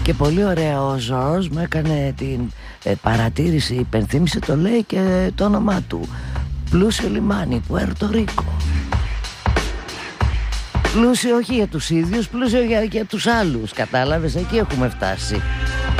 Και πολύ ωραία ο Ζορς μου έκανε την παρατήρηση, υπενθύμησε, το λέει και το όνομά του. Πλούσιο λιμάνι, Πουέρτο Ρίκο. Πλούσιο όχι για τους ίδιους, πλούσιο για τους άλλους. Κατάλαβες, εκεί έχουμε φτάσει.